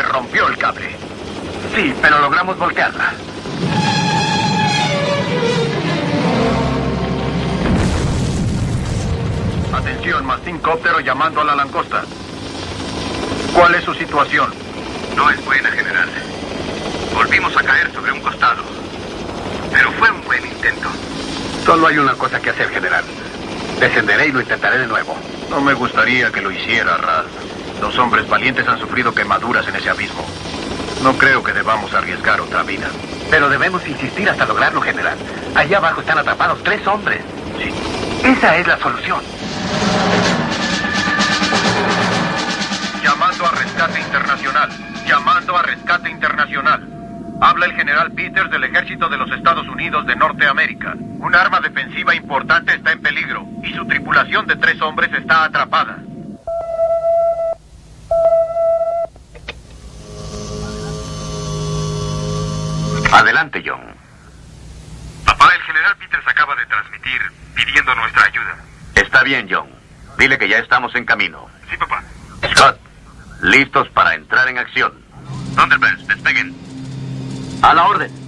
rompió el cable. Sí, pero logramos voltearla. Atención, mastíncóptero llamando a la langosta. ¿Cuál es su situación? No es buena, general. Volvimos a caer sobre un costado. Pero fue un buen intento. Solo hay una cosa que hacer, general. Descenderé y lo intentaré de nuevo. No me gustaría que lo hiciera, Ralph. Los hombres valientes han sufrido quemaduras en ese abismo. No creo que debamos arriesgar otra vida. Pero debemos insistir hasta lograrlo, general. Allá abajo están atrapados 3 hombres. Sí. Esa es la solución. Llamando a rescate internacional. Llamando a rescate internacional. Habla el general Peters del Ejército de los Estados Unidos de Norteamérica. Un arma defensiva importante está en peligro y su tripulación de 3 hombres está atrapada. Adelante, John. Papá, el general Peters acaba de transmitir pidiendo nuestra ayuda. Está bien, John. Dile que ya estamos en camino. Sí, papá. Scott, listos para entrar en acción. Thunderbirds, despeguen. A la orden.